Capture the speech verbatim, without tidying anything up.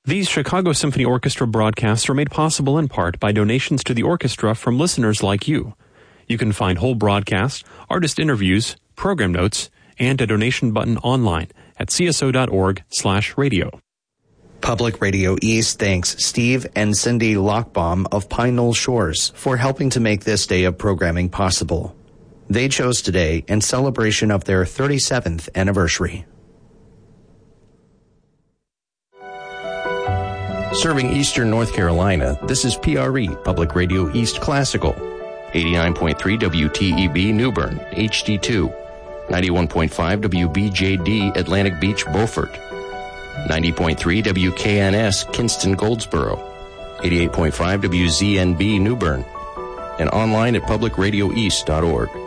These Chicago Symphony Orchestra broadcasts are made possible in part by donations to the orchestra from listeners like you. You can find whole broadcasts, artist interviews, program notes, and a donation button online at c s o dot org slash radio. Public Radio East thanks Steve and Cindy Lochbaum of Pine Knoll Shores for helping to make this day of programming possible. They chose today in celebration of their thirty-seventh anniversary. Serving Eastern North Carolina, this is P R E, Public Radio East Classical. eighty-nine point three W T E B New Bern, H D two. ninety-one point five W B J D Atlantic Beach, Beaufort. ninety point three W K N S Kinston, Goldsboro. eighty-eight point five W Z N B New Bern. And online at public radio east dot org.